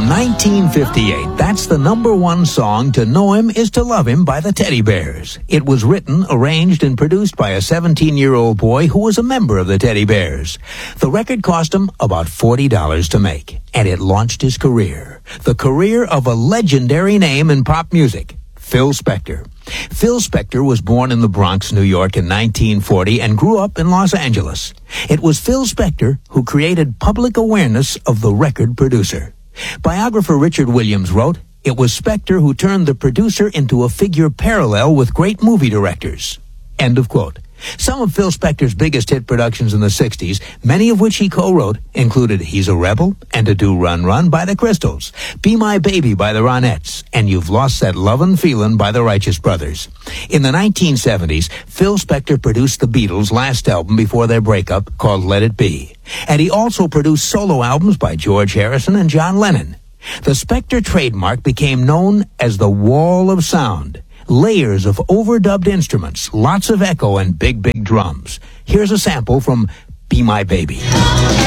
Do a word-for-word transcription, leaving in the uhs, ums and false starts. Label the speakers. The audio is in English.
Speaker 1: nineteen fifty-eight, that's the number one song, To Know Him Is to Love Him by the Teddy Bears. It was written, arranged, and produced by a seventeen-year-old boy who was a member of the Teddy Bears. The record cost him about forty dollars to make, and it launched his career. The career of a legendary name in pop music, Phil Spector. Phil Spector was born in the Bronx, New York in nineteen forty and grew up in Los Angeles. It was Phil Spector who created public awareness of the record producer. Biographer Richard Williams wrote, "It was Spector who turned the producer into a figure parallel with great movie directors." End of quote. Some of Phil Spector's biggest hit productions in the sixties, many of which he co-wrote, included He's a Rebel and A Do Run Run by the Crystals, Be My Baby by the Ronettes, and You've Lost That Lovin' Feelin' by the Righteous Brothers. In the nineteen seventies, Phil Spector produced the Beatles' last album before their breakup, called Let It Be. And he also produced solo albums by George Harrison and John Lennon. The Spector trademark became known as the Wall of Sound. Layers of overdubbed instruments, lots of echo, and big, big drums. Here's a sample from Be My Baby.